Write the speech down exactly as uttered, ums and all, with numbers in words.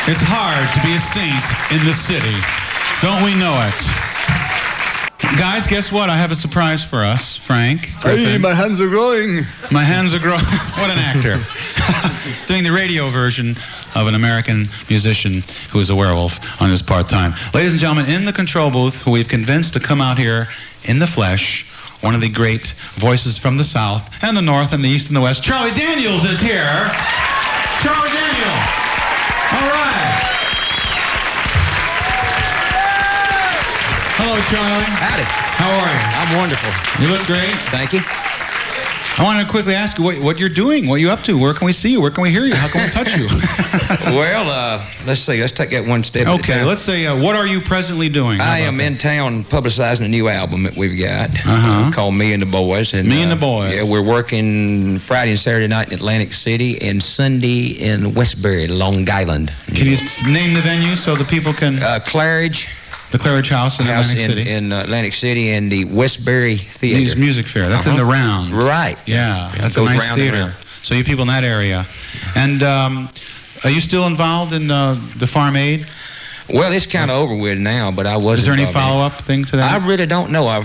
It's hard to be a saint in the city. Don't we know it? Guys, guess what? I have a surprise for us, Frank. Hey, my hands are growing. My hands are growing. What an actor. Doing the radio version of an American musician who is a werewolf on his part-time. Ladies and gentlemen, in the control booth, who we've convinced to come out here in the flesh, one of the great voices from the South and the North and the East and the West, Charlie Daniels is here. Charlie Daniels. All right. Hello, Charlie. Howdy. How are you? I'm wonderful. You look great. Thank you. I want to quickly ask you what, what you're doing, what are you up to, where can we see you, where can we hear you, how can we touch you? Well, uh, let's see, let's take that one step at a Okay, time. let's say, uh, what are you presently doing? How I about am that? in town publicizing a new album that we've got Uh-huh. uh, called Me and the Boys. And, Me and uh, the Boys. Yeah, we're working Friday and Saturday night in Atlantic City and Sunday in Westbury, Long Island. Can you s- name the venue so the people can... Uh, Claridge. The Claridge House in House Atlantic in, City. in uh, Atlantic City and the Westbury Theater. Music, music Fair. That's in Uh-huh. the round. Right. Yeah, Yeah, that's it a goes nice round and theater. round. So you people in that area. And um, are you still involved in uh, the Farm Aid? Well, it's kind of over with now, but I was Is there any involved in it. follow-up thing to that? I really don't know. I've